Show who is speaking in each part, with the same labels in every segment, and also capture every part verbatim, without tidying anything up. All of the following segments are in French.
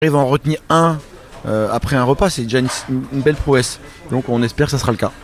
Speaker 1: arrive à en retenir un euh, après un repas, c'est déjà une, une belle prouesse. Donc on espère que ça sera le cas.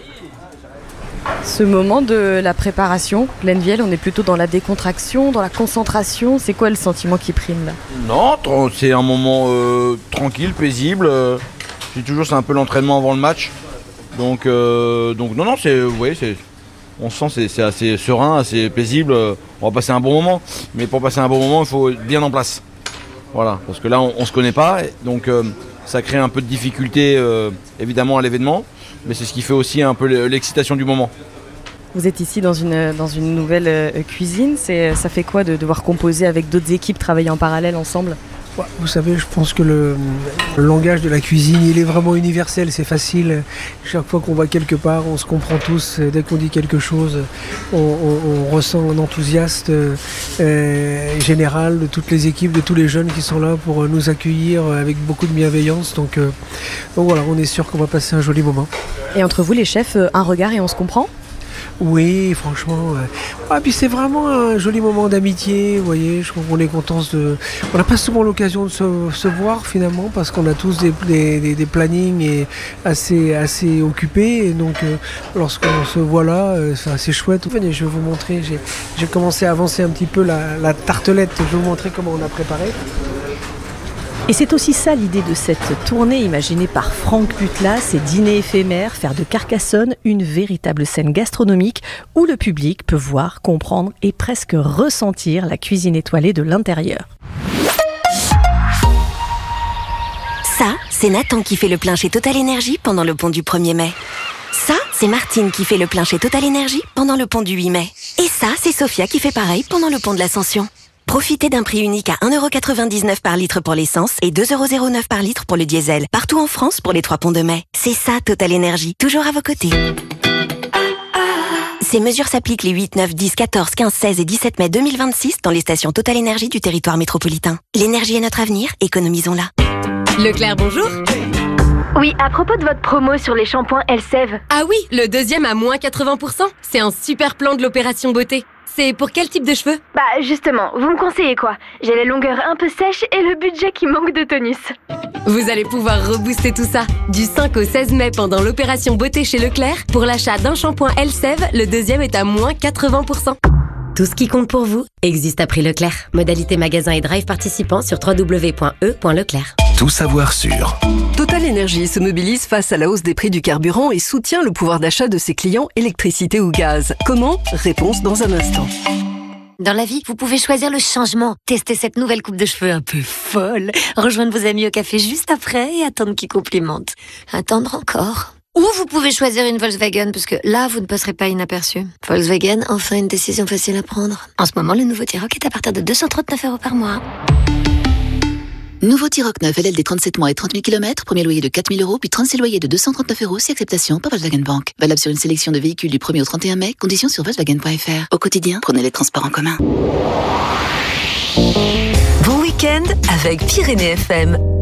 Speaker 2: Ce moment de la préparation, Glenviel, on est plutôt dans la décontraction, dans la concentration. C'est quoi le sentiment qui prime là ?
Speaker 1: Non, c'est un moment euh, tranquille, paisible. C'est toujours c'est un peu l'entraînement avant le match. Donc, euh, donc non, non, c'est, ouais, c'est, on se sent c'est, c'est assez serein, assez paisible. On va passer un bon moment. Mais pour passer un bon moment, il faut être bien en place. Voilà, parce que là, on ne se connaît pas. Donc euh, ça crée un peu de difficulté, euh, évidemment, à l'événement. Mais c'est ce qui fait aussi un peu l'excitation du moment.
Speaker 2: Vous êtes ici dans une, dans une nouvelle euh, cuisine. C'est, ça fait quoi de devoir composer avec d'autres équipes, travailler en parallèle ensemble ?
Speaker 3: Vous savez, je pense que le, le langage de la cuisine, il est vraiment universel, c'est facile. Chaque fois qu'on va quelque part, on se comprend tous. Dès qu'on dit quelque chose, on, on, on ressent un enthousiasme euh, général de toutes les équipes, de tous les jeunes qui sont là pour nous accueillir avec beaucoup de bienveillance. Donc, euh, donc voilà, on est sûr qu'on va passer un joli moment.
Speaker 2: Et entre vous, les chefs, un regard et on se comprend ?
Speaker 3: Oui, franchement. Euh... Ah, puis c'est vraiment un joli moment d'amitié, vous voyez. Je trouve qu'on est content de. On n'a pas souvent l'occasion de se, se voir finalement parce qu'on a tous des, des, des plannings et assez, assez occupés. Et donc, euh, lorsqu'on se voit là, euh, c'est assez chouette. Venez, je vais vous montrer. J'ai, j'ai commencé à avancer un petit peu la, la tartelette. Je vais vous montrer comment on a préparé.
Speaker 4: Et c'est aussi ça l'idée de cette tournée imaginée par Franck Butla, ces dîners éphémères, faire de Carcassonne une véritable scène gastronomique où le public peut voir, comprendre et presque ressentir la cuisine étoilée de l'intérieur.
Speaker 5: Ça, c'est Nathan qui fait le plein chez Total Énergie pendant le pont du premier mai. Ça, c'est Martine qui fait le plein chez Total Énergie pendant le pont du huit mai. Et ça, c'est Sophia qui fait pareil pendant le pont de l'Ascension. Profitez d'un prix unique à un euro quatre-vingt-dix-neuf par litre pour l'essence et deux euros zéro neuf par litre pour le diesel. Partout en France pour les trois ponts de mai. C'est ça, Total Énergie. Toujours à vos côtés. Ces mesures s'appliquent les huit, neuf, dix, quatorze, quinze, seize et dix-sept mai deux mille vingt-six dans les stations Total Énergie du territoire métropolitain. L'énergie est notre avenir, économisons-la.
Speaker 6: Leclerc, bonjour.
Speaker 7: Oui, à propos de votre promo sur les shampoings Elseve.
Speaker 6: Ah oui, le deuxième à moins quatre-vingts pour cent. C'est un super plan de l'opération beauté. C'est pour quel type de cheveux ?
Speaker 7: Bah justement, vous me conseillez quoi ? J'ai les longueurs un peu sèches et le budget qui manque de tonus.
Speaker 6: Vous allez pouvoir rebooster tout ça. Du cinq au seize mai pendant l'opération beauté chez Leclerc, pour l'achat d'un shampoing Elseve, le deuxième est à moins quatre-vingts pour cent.
Speaker 8: Tout ce qui compte pour vous existe à prix Leclerc. Modalité magasin et drive participant sur w w w point e point leclerc.
Speaker 9: Tout savoir sur
Speaker 10: Total Énergie se mobilise face à la hausse des prix du carburant et soutient le pouvoir d'achat de ses clients électricité ou gaz. Comment ? Réponse dans un instant.
Speaker 11: Dans la vie, vous pouvez choisir le changement. Tester cette nouvelle coupe de cheveux un peu folle. Rejoindre vos amis au café juste après et attendre qu'ils complimentent. Attendre encore. Ou vous pouvez choisir une Volkswagen, parce que là, vous ne passerez pas inaperçu. Volkswagen, enfin une décision facile à prendre. En ce moment, le nouveau T-Roc est à partir de deux cent trente-neuf euros par mois.
Speaker 12: Nouveau T-Roc neuf, L L D trente-sept mois et trente mille kilomètres, premier loyer de quatre mille euros, puis trente-six loyers de deux cent trente-neuf euros, si acceptation par Volkswagen Bank. Valable sur une sélection de véhicules du premier au trente et un mai, conditions sur Volkswagen point F R. Au quotidien, prenez les transports en commun.
Speaker 13: Bon week-end avec Pyrénées F M.